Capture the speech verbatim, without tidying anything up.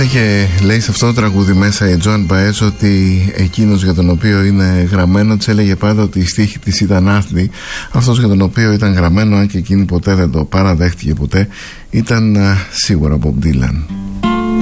Είχε, λέει, σε αυτό το τραγούδι μέσα η Τζοάν Μπαές ότι εκείνος για τον οποίο είναι γραμμένο, της έλεγε πάντα ότι η στίχη της ήταν άθλη. Αυτός για τον οποίο ήταν γραμμένο, αν και εκείνη ποτέ δεν το παραδέχτηκε ποτέ, ήταν uh, σίγουρα Bob Dylan.